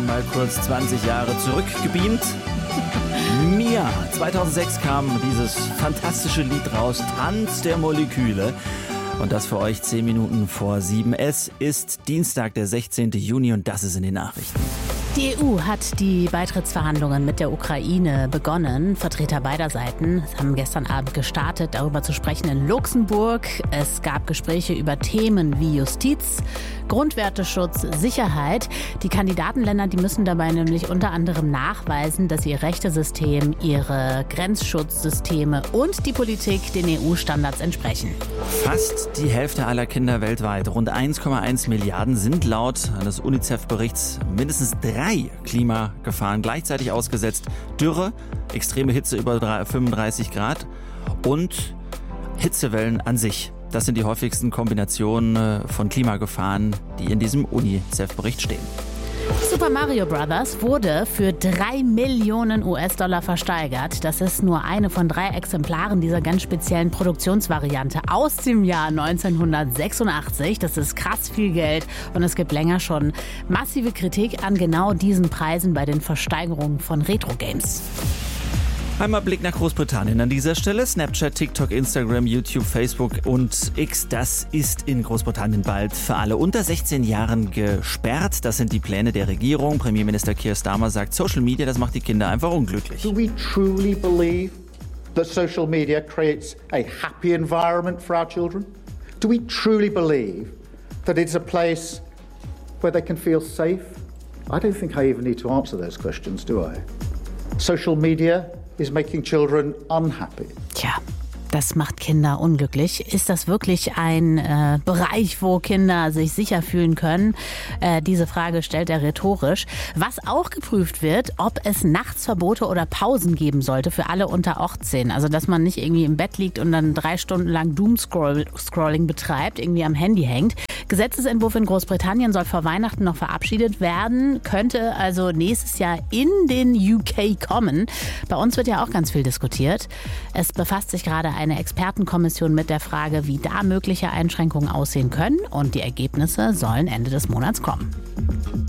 einmal kurz 20 Jahre zurückgebeamt. Mia, 2006 kam dieses fantastische Lied raus, Tanz der Moleküle. Und das für euch 10 Minuten vor 7. Es ist Dienstag, der 16. Juni und das ist in den Nachrichten. Die EU hat die Beitrittsverhandlungen mit der Ukraine begonnen. Vertreter beider Seiten haben gestern Abend gestartet, darüber zu sprechen in Luxemburg. Es gab Gespräche über Themen wie Justiz, Grundwerteschutz, Sicherheit. Die Kandidatenländer, die müssen dabei nämlich unter anderem nachweisen, dass ihr Rechtesystem, ihre Grenzschutzsysteme und die Politik den EU-Standards entsprechen. Fast die Hälfte aller Kinder weltweit, rund 1,1 Milliarden, sind laut eines UNICEF-Berichts mindestens 3 Klimagefahren gleichzeitig ausgesetzt. Dürre, extreme Hitze über 35 Grad und Hitzewellen an sich. Das sind die häufigsten Kombinationen von Klimagefahren, die in diesem UNICEF-Bericht stehen. Super Mario Bros. Wurde für 3 Millionen US-Dollar versteigert. Das ist nur eine von 3 Exemplaren dieser ganz speziellen Produktionsvariante aus dem Jahr 1986. Das ist krass viel Geld und es gibt länger schon massive Kritik an genau diesen Preisen bei den Versteigerungen von Retro-Games. Einmal Blick nach Großbritannien an dieser Stelle. Snapchat, TikTok, Instagram, YouTube, Facebook und X, das ist in Großbritannien bald für alle unter 16 Jahren gesperrt. Das sind die Pläne der Regierung. Premierminister Keir Starmer sagt, Social Media, das macht die Kinder einfach unglücklich. Do we truly believe that social media creates a happy environment for our children? Do we truly believe that it's a place where they can feel safe? I don't think I even need to answer those questions, do I? Social media is making children unhappy. Tja, das macht Kinder unglücklich. Ist das wirklich ein Bereich, wo Kinder sich sicher fühlen können? Diese Frage stellt er rhetorisch. Was auch geprüft wird, ob es Nachtsverbote oder Pausen geben sollte für alle unter 18. Also, dass man nicht irgendwie im Bett liegt und dann 3 Stunden lang Doomscrolling betreibt, irgendwie am Handy hängt. Gesetzesentwurf in Großbritannien soll vor Weihnachten noch verabschiedet werden, könnte also nächstes Jahr in den UK kommen. Bei uns wird ja auch ganz viel diskutiert. Es befasst sich gerade eine Expertenkommission mit der Frage, wie da mögliche Einschränkungen aussehen können und die Ergebnisse sollen Ende des Monats kommen.